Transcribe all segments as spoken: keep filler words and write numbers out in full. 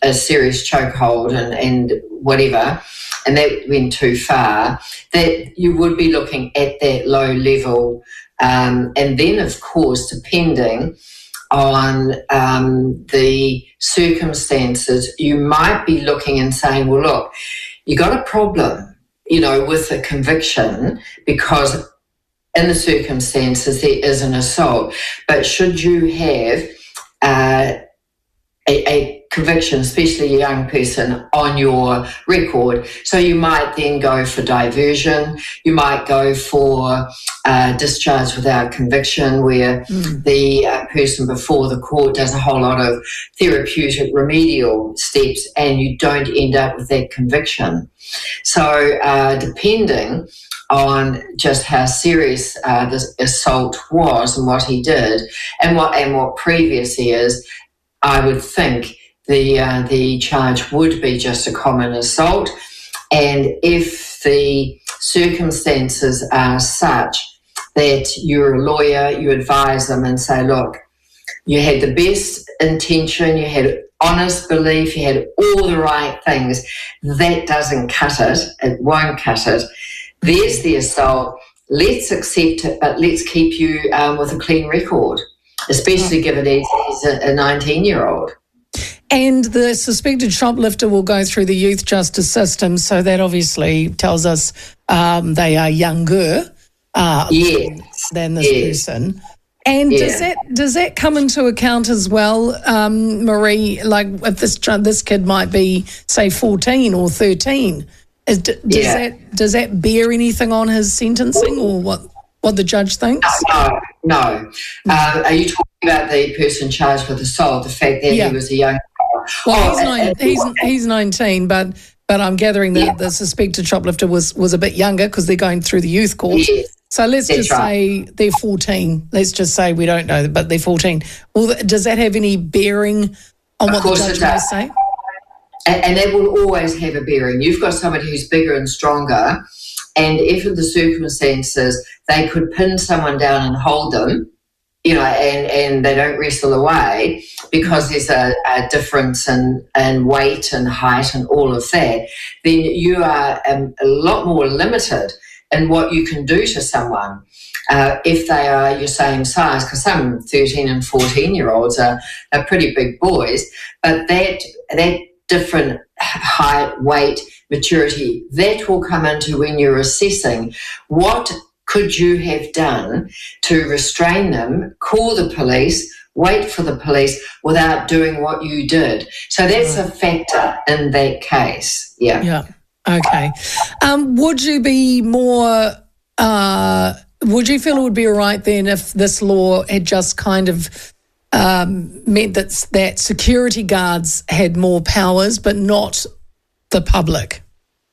a serious chokehold and, and whatever, and that went too far, that you would be looking at that low level. Um, and then, of course, depending on um, the circumstances, you might be looking and saying, well, look, you got a problem, you know, with a conviction because in the circumstances there is an assault. But should you have uh, a, a conviction, especially a young person, on your record, so you might then go for diversion, you might go for uh, discharge without conviction, where mm. the uh, person before the court does a whole lot of therapeutic remedial steps and you don't end up with that conviction. So uh, depending on just how serious uh, the assault was and what he did and what and what previous he is, I would think the uh, the charge would be just a common assault. And if the circumstances are such that you're a lawyer, you advise them and say, look, you had the best intention, you had honest belief, you had all the right things, that doesn't cut it, it won't cut it. There's the assault, let's accept it, but let's keep you um, with a clean record, especially given he's a nineteen-year-old. And the suspected shoplifter will go through the youth justice system, so that obviously tells us um, they are younger uh, yes. than this yes. person. And yeah. does that does that come into account as well, um, Marie? Like if this this kid might be, say, fourteen or thirteen, is, does yeah. that does that bear anything on his sentencing or what? What the judge thinks? No, no. no. Um, are you talking about the person charged with assault? The fact that yeah. he was a young. Well, oh, he's, nine, and, he's he's nineteen, but but I'm gathering that yeah. the suspected shoplifter was was a bit younger because they're going through the youth court. Yes. So let's That's just right. say they're fourteen. Let's just say we don't know, but they're fourteen. Well, does that have any bearing on of what course the judge may say? And, and that will always have a bearing. You've got somebody who's bigger and stronger, and if in the circumstances they could pin someone down and hold them, you know, and, and they don't wrestle away because there's a, a difference in, in weight and height and all of that, then you are um, a lot more limited in what you can do to someone uh, if they are your same size, because some thirteen and fourteen-year-olds are, are pretty big boys, but that that different height, weight, maturity, that will come into when you're assessing what could you have done to restrain them, call the police, wait for the police without doing what you did. So that's a factor in that case. Yeah. Yeah. Okay. Um, would you be more, uh, would you feel it would be all right then if this law had just kind of um, meant that, that security guards had more powers but not the public?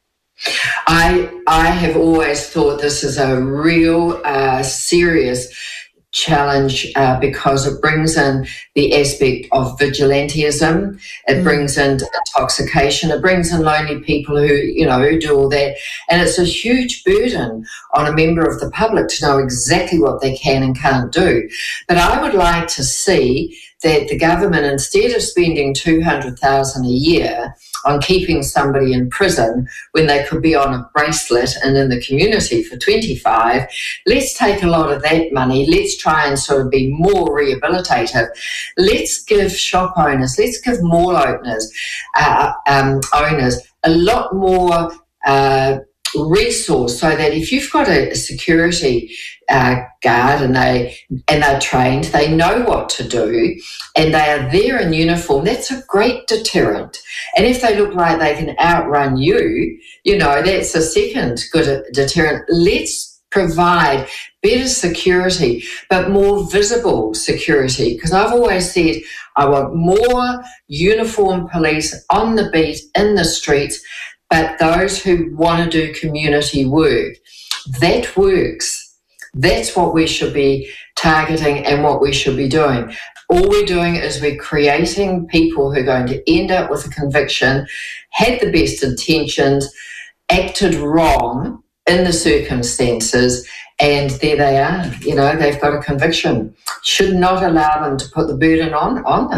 I I have always thought this is a real uh, serious challenge uh, because it brings in the aspect of vigilantism, it mm. brings in intoxication, it brings in lonely people who, you know, who do all that. And it's a huge burden on a member of the public to know exactly what they can and can't do. But I would like to see that the government, instead of spending two hundred thousand dollars a year on keeping somebody in prison when they could be on a bracelet and in the community for twenty-five, let's take a lot of that money, let's try and sort of be more rehabilitative. Let's give shop owners, let's give mall owners, uh, um, owners a lot more uh, resource, so that if you've got a, a security uh, guard and they and they're trained, they know what to do, and they are there in uniform, that's a great deterrent. And if they look like they can outrun you, you know, that's a second good deterrent. Let's provide better security, but more visible security, because I've always said I want more uniformed police on the beat, in the streets, but those who want to do community work. That works. That's what we should be targeting and what we should be doing. All we're doing is we're creating people who are going to end up with a conviction, had the best intentions, acted wrong in the circumstances, and there they are. You know, they've got a conviction. Should not allow them to put the burden on, on them.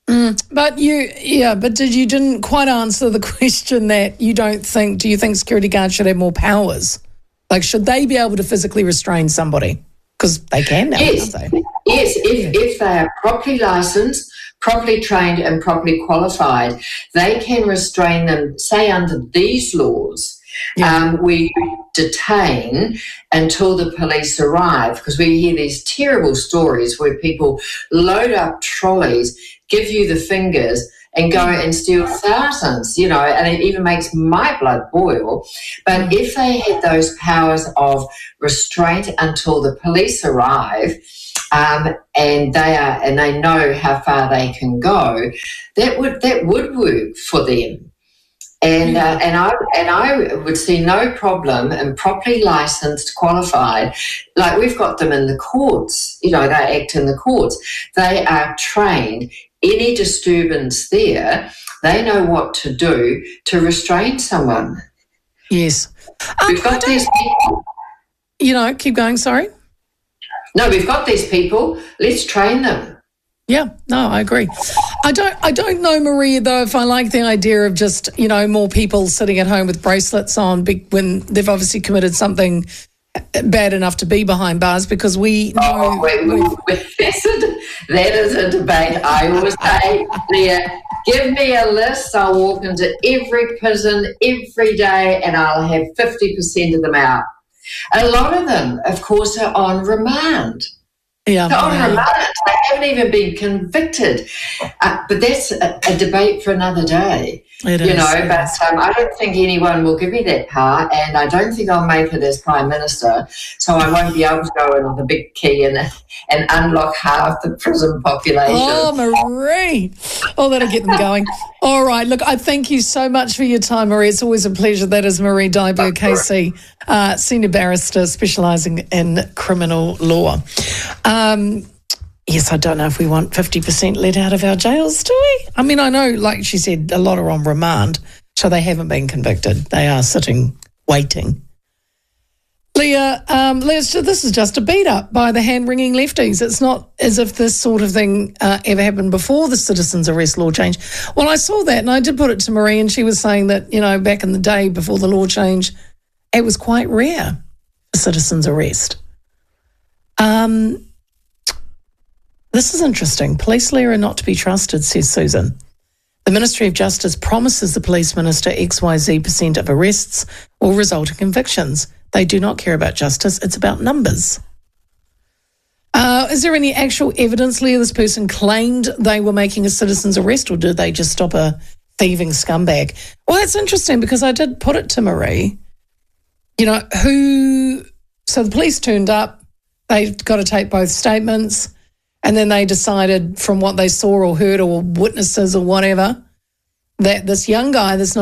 Mm, but you, yeah, but did you didn't quite answer the question that you don't think, do you think security guards should have more powers? Like, should they be able to physically restrain somebody? Because they can now, yes. can't they? Yes, if, if they are properly licensed, properly trained and properly qualified, they can restrain them, say under these laws. Yeah. Um, we detain until the police arrive, because we hear these terrible stories where people load up trolleys, give you the fingers and go and steal thousands, you know, and it even makes my blood boil. But if they had those powers of restraint until the police arrive, um, and they are and they know how far they can go, that would that would work for them. And uh, and I and I would see no problem in properly licensed, qualified, like we've got them in the courts. You know, they act in the courts. They are trained. Any disturbance there, they know what to do to restrain someone. Yes, um, we've got these people. You know, keep going. Sorry. No, we've got these people. Let's train them. Yeah, no, I agree. I don't I don't know, Maria, though, if I like the idea of just, you know, more people sitting at home with bracelets on when they've obviously committed something bad enough to be behind bars, because we know... Oh, wait, wait, wait. That is a debate. I always say, Leah, give me a list. I'll walk into every prison every day and I'll have fifty percent of them out. A lot of them, of course, are on remand. Yeah, They're on yeah. remand. They haven't even been convicted. Uh, but that's a, a debate for another day. It you is, know, it but is. um, I don't think anyone will give me that power, and I don't think I'll make it as Prime Minister, so I won't be able to go in with a big key and, and unlock half the prison population. Oh, Marie. Oh, that'll get them going. All right. Look, I thank you so much for your time, Marie. It's always a pleasure. That is Marie Dyberg, K C, uh, senior barrister specialising in criminal law. Um, yes, I don't know if we want fifty percent let out of our jails, do we? I mean, I know, like she said, a lot are on remand, so they haven't been convicted. They are sitting, waiting. Leah, um, Leah, this is just a beat up by the hand-wringing lefties. It's not as if this sort of thing uh, ever happened before the citizens' arrest law change. Well, I saw that and I did put it to Marie, and she was saying that, you know, back in the day before the law change, it was quite rare, a citizens' arrest. Um, this is interesting. Police, Leah, are not to be trusted, says Susan. The Ministry of Justice promises the Police Minister X Y Z percent of arrests will result in convictions. They do not care about justice. It's about numbers. Uh, is there any actual evidence, Leah, this person claimed they were making a citizen's arrest, or did they just stop a thieving scumbag? Well, that's interesting, because I did put it to Marie. You know, who... So the police turned up. They got to take both statements, and then they decided from what they saw or heard or witnesses or whatever that this young guy, this